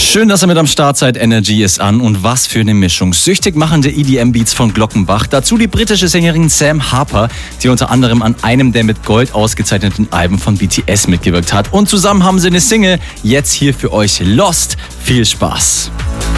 Schön, dass ihr mit am Start seid. Energy ist an und was für eine Mischung. Süchtig machende EDM-Beats von Glockenbach. Dazu die britische Sängerin Sam Harper, die unter anderem an einem der mit Gold ausgezeichneten Alben von BTS mitgewirkt hat. Und zusammen haben sie eine Single. Jetzt hier für euch Lost. Viel Spaß.